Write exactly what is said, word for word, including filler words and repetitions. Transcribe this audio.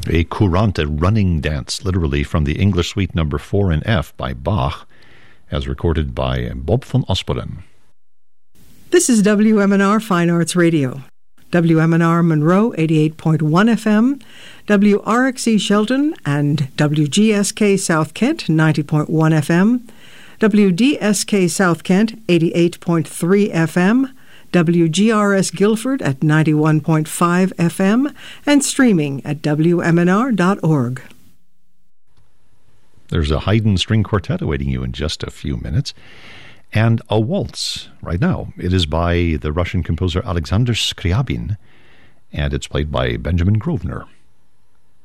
a courante, a running dance, literally from the English Suite number four in F by Bach, as recorded by Bob van Osperen. This is W M N R Fine Arts Radio. W M N R Monroe eighty-eight point one F M, W R X E Shelton and W G S K South Kent ninety point one F M, W D S K South Kent eighty-eight point three F M, W G R S Guilford at ninety-one point five F M, and streaming at W M N R dot org. There's a Haydn string quartet awaiting you in just a few minutes, and a waltz right now. It is by the Russian composer Alexander Scriabin, and it's played by Benjamin Grosvenor.